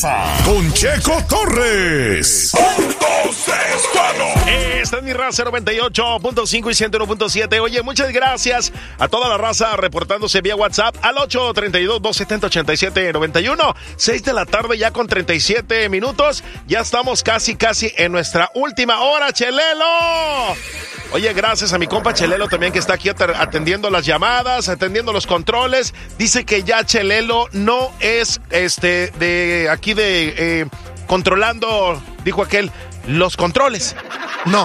raza con Checo Torres. Esta es mi raza 98.5 y 101.7. Oye, muchas gracias a toda la raza reportándose vía WhatsApp al 832-270-8791. 6 de la tarde ya con 37 minutos. Ya estamos casi en nuestra última hora, Chelelo. Oye, gracias a mi compa Chelelo también que está aquí atendiendo las llamadas, atendiendo los controles. Dice que ya Chelelo no es controlando, dijo aquel, los controles. No.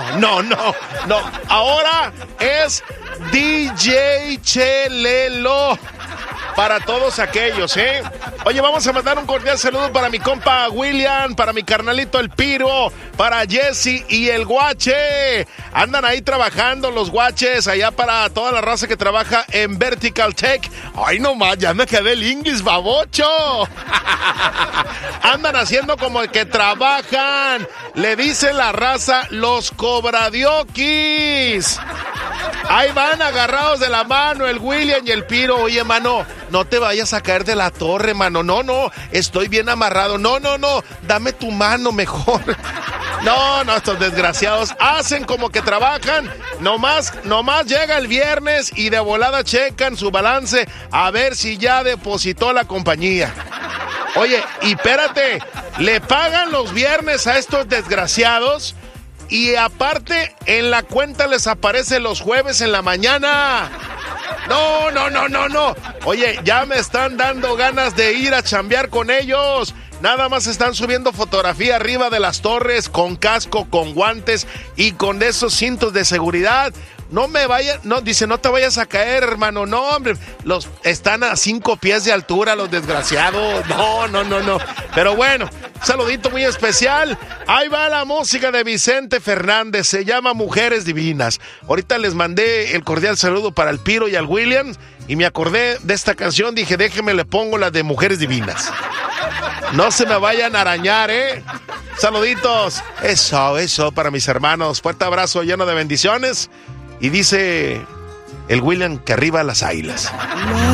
Ahora es DJ Chelelo. Para todos aquellos, ¿eh? Oye, vamos a mandar un cordial saludo para mi compa William, para mi carnalito El Piro, para Jesse y el Guache. Andan ahí trabajando los guaches, allá para toda la raza que trabaja en Vertical Tech. Ay, no más, ya me quedé el inglés, babocho. Andan haciendo como que trabajan. Le dice la raza los cobradiokis. Ahí van agarrados de la mano el William y el Piro. Oye, mano, no te vayas a caer de la torre, mano. No, estoy bien amarrado. No, dame tu mano mejor. No, estos desgraciados hacen como que trabajan. Nomás llega el viernes y de volada checan su balance a ver si ya depositó la compañía. Oye, y espérate, le pagan los viernes a estos desgraciados. Y aparte, en la cuenta les aparece los jueves en la mañana. No. Oye, ya me están dando ganas de ir a chambear con ellos. Nada más están subiendo fotografía arriba de las torres, con casco, con guantes y con esos cintos de seguridad. No te vayas a caer, hermano. No, hombre, están a 5 pies de altura los desgraciados. No. Pero bueno, saludito muy especial. Ahí va la música de Vicente Fernández, se llama Mujeres Divinas. Ahorita les mandé el cordial saludo para el Piro y al William y me acordé de esta canción, dije, déjeme le pongo la de Mujeres Divinas. No se me vayan a arañar, ¿eh? Saluditos. Eso para mis hermanos. Fuerte abrazo lleno de bendiciones. Y dice el William que arriba las águilas.